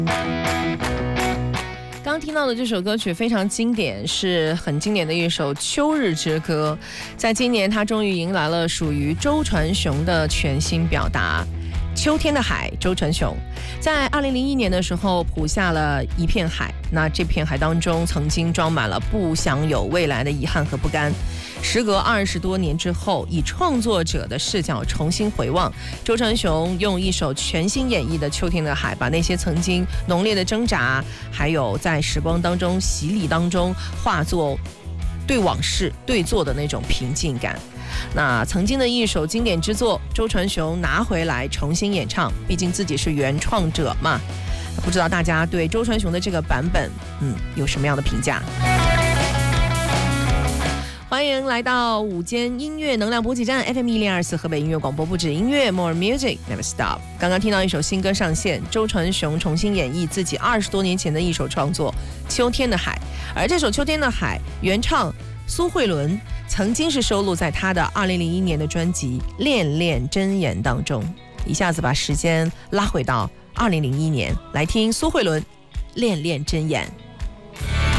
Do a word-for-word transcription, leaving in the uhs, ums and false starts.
刚听到的这首歌曲非常经典，是很经典的一首《秋日之歌》。在今年，它终于迎来了属于周传雄的全新表达。秋天的海，周传雄在二零零一年的时候谱下了一片海，那这片海当中曾经装满了不想有未来的遗憾和不甘。时隔二十多年之后，以创作者的视角重新回望，周传雄用一首全新演绎的《秋天的海》，把那些曾经浓烈的挣扎，还有在时光当中洗礼当中，化作对往事对坐的那种平静感。那曾经的一首经典之作，周传雄拿回来重新演唱，毕竟自己是原创者嘛。不知道大家对周传雄的这个版本，嗯，有什么样的评价？欢迎来到午间音乐能量补给站 F M 一零二四河北音乐广播，不止音乐 More Music Never Stop。刚刚听到一首新歌上线，周传雄重新演绎自己二十多年前的一首创作《秋天的海》，而这首《秋天的海》原唱苏慧伦曾经是收录在他的二零零一年的专辑《恋恋真言》当中。一下子把时间拉回到二零零一年，来听苏慧伦《恋恋真言》。